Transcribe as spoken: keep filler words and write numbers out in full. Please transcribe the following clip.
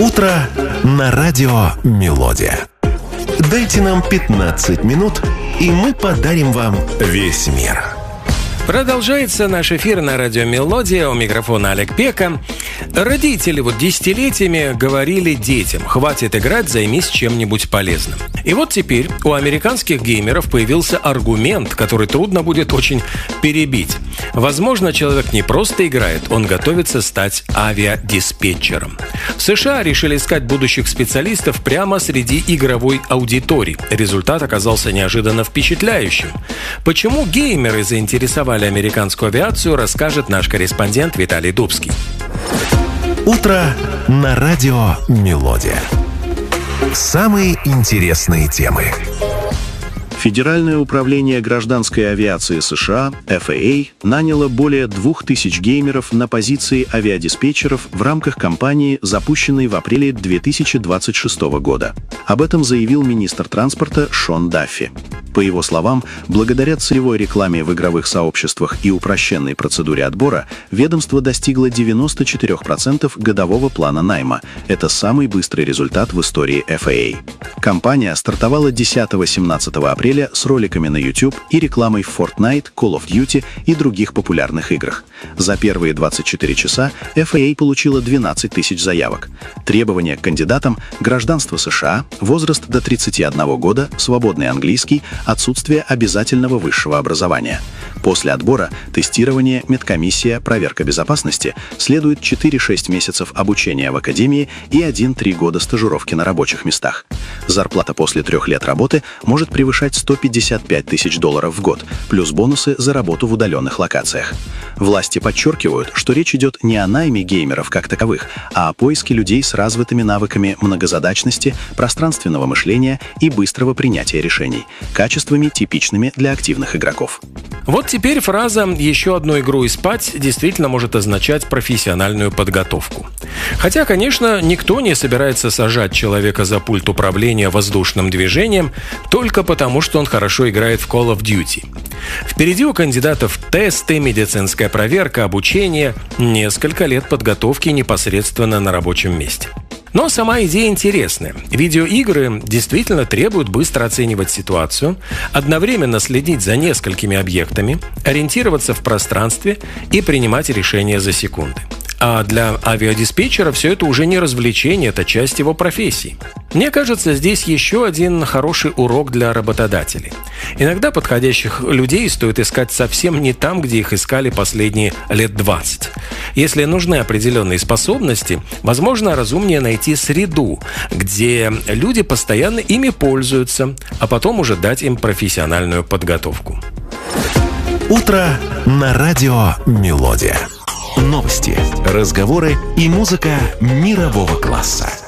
Утро на радио «Мелодия». Дайте нам пятнадцать минут, и мы подарим вам весь мир. Продолжается наш эфир на радио «Мелодия». У микрофона Олег Пека. Родители вот десятилетиями говорили детям: хватит играть, займись чем-нибудь полезным. И вот теперь у американских геймеров появился аргумент, который трудно будет очень перебить. Возможно, человек не просто играет, он готовится стать авиадиспетчером. В США решили искать будущих специалистов прямо среди игровой аудитории. Результат оказался неожиданно впечатляющим. Почему геймеры заинтересовали американскую авиацию, расскажет наш корреспондент Виталий Дубский. Утро на радио «Мелодия». Самые интересные темы. Федеральное управление гражданской авиации США, эф эй эй, наняло более двух тысяч геймеров на позиции авиадиспетчеров в рамках кампании, запущенной в апреле две тысячи двадцать шестого года. Об этом заявил министр транспорта Шон Даффи. По его словам, благодаря целевой рекламе в игровых сообществах и упрощенной процедуре отбора, ведомство достигло девяносто четыре процента годового плана найма. Это самый быстрый результат в истории эф эй эй. Кампания стартовала десятого-семнадцатого апреля с роликами на YouTube и рекламой в Fortnite, Call of Duty и других популярных играх. За первые двадцать четыре часа эф эй эй получила двенадцать тысяч заявок. Требования к кандидатам: гражданство США, возраст до тридцати одного года, свободный английский, отсутствие обязательного высшего образования. После отбора тестирование, медкомиссия, проверка безопасности, следует четыре-шесть месяцев обучения в академии и один-три года стажировки на рабочих местах. Зарплата после трех лет работы может превышать сто пятьдесят пять тысяч долларов в год, плюс бонусы за работу в удаленных локациях. Власти подчеркивают, что речь идет не о найме геймеров как таковых, а о поиске людей с развитыми навыками многозадачности, пространственного мышления и быстрого принятия решений, качествами, типичными для активных игроков. Вот теперь фраза «еще одну игру и спать» действительно может означать профессиональную подготовку. Хотя, конечно, никто не собирается сажать человека за пульт управления воздушным движением только потому, что он хорошо играет в Call of Duty. Впереди у кандидатов тесты, медицинская проверка, обучение, несколько лет подготовки непосредственно на рабочем месте. Но сама идея интересная. Видеоигры действительно требуют быстро оценивать ситуацию, одновременно следить за несколькими объектами, ориентироваться в пространстве и принимать решения за секунды. А для авиадиспетчера все это уже не развлечение, это часть его профессии. Мне кажется, здесь еще один хороший урок для работодателей. Иногда подходящих людей стоит искать совсем не там, где их искали последние лет двадцать. Если нужны определенные способности, возможно, разумнее найти среду, где люди постоянно ими пользуются, а потом уже дать им профессиональную подготовку. Утро на радио «Мелодия». Новости, разговоры и музыка мирового класса.